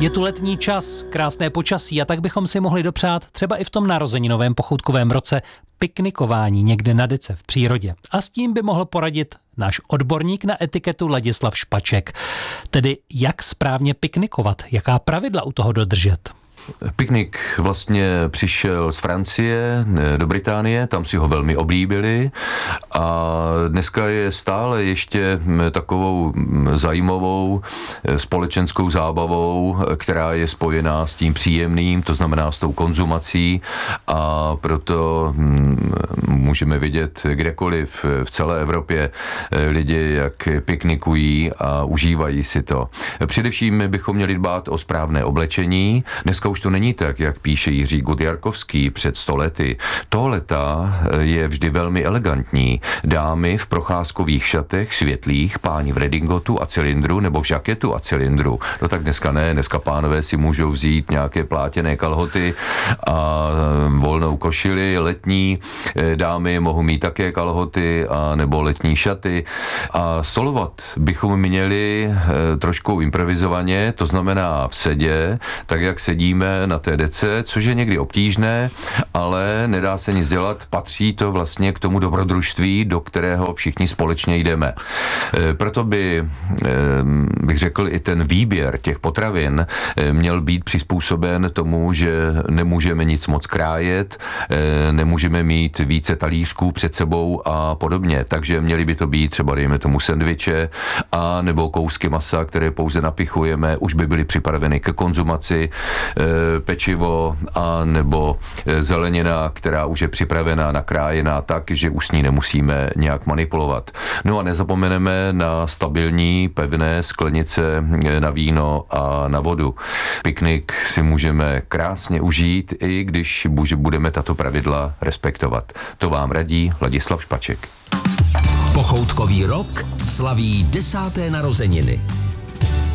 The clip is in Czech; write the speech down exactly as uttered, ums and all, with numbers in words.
Je tu letní čas, krásné počasí a tak bychom si mohli dopřát třeba i v tom narozeninovém pochoutkovém roce piknikování někde na dece v přírodě. A s tím by mohl poradit náš odborník na etiketu Ladislav Špaček. Tedy jak správně piknikovat, jaká pravidla u toho dodržet? Piknik vlastně přišel z Francie do Británie, tam si ho velmi oblíbili a dneska je stále ještě takovou zajímavou společenskou zábavou, která je spojená s tím příjemným, to znamená s tou konzumací, a proto můžeme vidět kdekoliv v celé Evropě lidi, jak piknikují a užívají si to. Především bychom měli dbát o správné oblečení. Dneska už to není tak, jak píše Jiří Gudjarkovský před sto lety. Tohleta je vždy velmi elegantní. Dámy v procházkových šatech světlých, páni v redingotu a cylindru nebo v žaketu a cylindru. No tak dneska ne, dneska pánové si můžou vzít nějaké plátěné kalhoty a volnou košili letní. Dámy mohou mít také kalhoty a nebo letní šaty. A stolovat bychom měli trošku improvizovaně, to znamená v sedě, tak jak sedíme na té dece, což je někdy obtížné, ale nedá se nic dělat, patří to vlastně k tomu dobrodružství, do kterého všichni společně jdeme. Proto by, bych řekl, i ten výběr těch potravin měl být přizpůsoben tomu, že nemůžeme nic moc krájet, nemůžeme mít více talířků před sebou a podobně, takže měly by to být třeba, dejme tomu, sendviče a nebo kousky masa, které pouze napichujeme, už by byly připraveny ke konzumaci, pečivo a nebo zelenina, která už je připravená, nakrájená tak, že už s ní nemusíme nějak manipulovat. No a nezapomeneme na stabilní, pevné sklenice na víno a na vodu. Piknik si můžeme krásně užít, i když budeme tato pravidla respektovat. To vám radí Ladislav Špaček. Pochoutkový rok slaví desáté narozeniny.